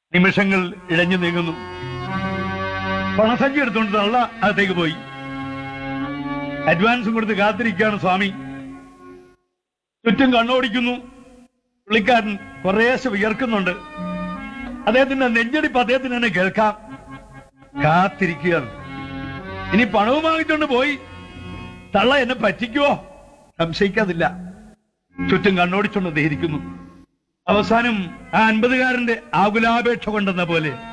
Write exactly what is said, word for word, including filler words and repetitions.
നിമിഷങ്ങൾ ഇഴഞ്ഞു നീങ്ങുന്നു. പണസഞ്ചി എടുത്തുകൊണ്ട് തള്ള അകത്തേക്ക് പോയി. അഡ്വാൻസും കൊടുത്ത് കാത്തിരിക്കുകയാണ് സ്വാമി. ചുറ്റും കണ്ണോടിക്കുന്നു. പുള്ളിക്കാരൻ കുറേശ്ശെ വിയർക്കുന്നുണ്ട്. അദ്ദേഹത്തിന്റെ നെഞ്ചടിപ്പ് അദ്ദേഹത്തിന് തന്നെ കേൾക്കാം. കാത്തിരിക്കുകയാണ്. ഇനി പണവും വാങ്ങിച്ചുകൊണ്ട് പോയി തള്ള എന്നെ പറ്റിക്കുവോ? സംശയിക്കാതില്ല. ചുറ്റും കണ്ണോടിച്ചുകൊണ്ട് അദ്ദേഹിക്കുന്നു. അവസാനം ആ അൻപതുകാരന്റെ ആകുലാപേക്ഷ കൊണ്ടെന്ന പോലെ